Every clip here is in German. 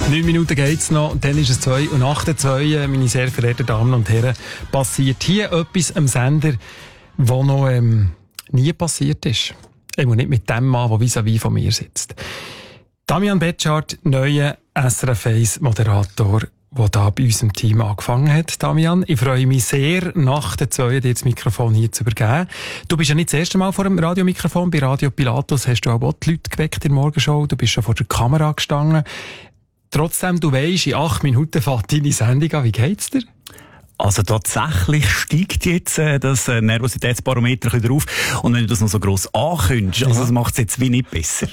9 Minuten geht's noch, und dann ist es 2 und nach der 2, meine sehr verehrten Damen und Herren, passiert hier etwas am Sender, was noch nie passiert ist. Nicht mit dem Mann, der vis-à-vis von mir sitzt. Damian Betschart, neuer SRF 1 Moderator, der da bei uns im Team angefangen hat. Damian, ich freue mich sehr, nach der 2 dir das Mikrofon hier zu übergeben. Du bist ja nicht das erste Mal vor dem Radiomikrofon. Bei Radio Pilatus hast du auch die Leute geweckt in der Morgenshow. Du bist schon vor der Kamera gestanden. Trotzdem, du weisst, in 8 Minuten fährt deine Sendung an. Wie geht's dir? Also tatsächlich steigt jetzt das Nervositätsbarometer ein bisschen drauf. Und wenn du das noch so gross ankündigst, also das macht es jetzt wie nicht besser.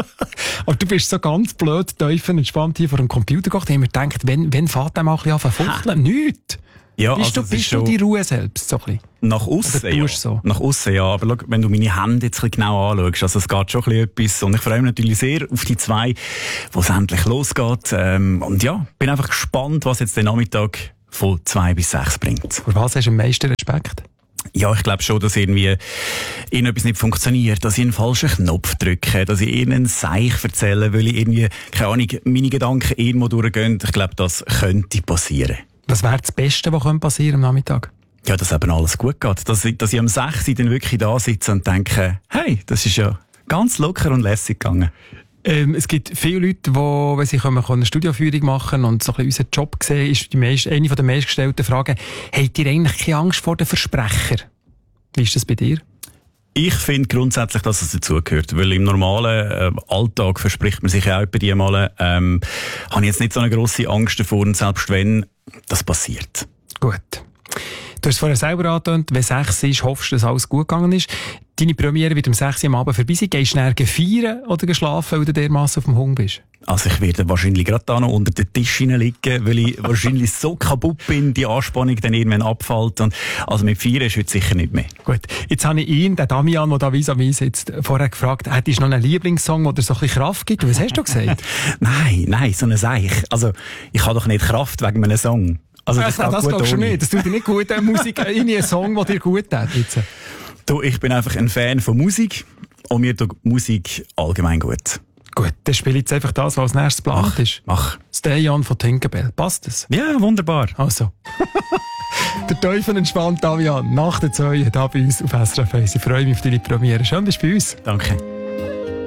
Aber du bist so ganz blöd, tiefenentspannt hier vor dem Computer gekocht. Ich habe mir gedacht, wenn fährt der mal ein bisschen an zu fuchteln? Nichts. Ja, bist du die Ruhe selbst? So ein bisschen? Nach aussen, ja. So? Nach aussen, ja. Aber schau, wenn du meine Hände jetzt ein bisschen genau anschaust, also es geht schon ein bisschen etwas. Und ich freue mich natürlich sehr auf die 2, wo es endlich losgeht. Und ja, bin einfach gespannt, was jetzt den Nachmittag von 2 bis 6 bringt. Vor was hast du am meisten Respekt? Ja, ich glaube schon, dass irgendwie etwas nicht funktioniert, dass ich einen falschen Knopf drücke, dass ich ihnen ein Seich erzähle, weil ich irgendwie, keine Ahnung, meine Gedanken irgendwo durchgehen. Ich glaube, das könnte passieren. Was wäre das Beste, was passieren am Nachmittag? Ja, dass eben alles gut geht. Dass ich am 6 dann wirklich da sitze und denke, hey, das ist ja ganz locker und lässig gegangen. Es gibt viele Leute, die, wenn sie eine Studioführung machen und so ein bisschen unseren Job sehen, ist eine der meistgestellten Fragen, habt ihr eigentlich keine Angst vor den Versprechern? Wie ist das bei dir? Ich finde grundsätzlich, dass es dazugehört, weil im normalen Alltag verspricht man sich ja auch bei die Male, habe ich jetzt nicht so eine grosse Angst davor, und selbst wenn, das passiert. Gut. Du hast es vorher selber angetönt, wenn 6 ist, hoffst du, dass alles gut gegangen ist. Deine Premiere wird um 6 Uhr am Abend vorbei sein. Gehst du näher feiern oder schlafen, weil du dermassen auf dem Hund bist? Also ich werde wahrscheinlich gerade da noch unter den Tisch liegen, weil ich wahrscheinlich so kaputt bin, die Anspannung dann irgendwann abfällt. Und also mit Feiern ist heute sicher nicht mehr. Gut, jetzt habe ich ihn, den Damian, der da vis-à-vis sitzt, vorher gefragt, hättest du noch einen Lieblingssong, der dir so ein bisschen Kraft gibt? Was hast du gesagt? Nein, so ein Seich. Also ich habe doch nicht Kraft wegen einem Song. Also das glaubst du nicht. Das tut dir nicht gut, Musik, in einen Song, der dir gut tut. Jetzt. Du, ich bin einfach ein Fan von Musik und mir tut Musik allgemein gut. Gut, dann spiele ich jetzt einfach das, was als nächstes geplant ist. Mach. Stay On von Tinkerbell. Passt das? Ja, wunderbar. Also. Der Teufel entspannt, Damian. Nach der 2 hier bei uns auf SRF 1. Ich freue mich auf deine Premiere. Schön, bist du bei uns. Danke.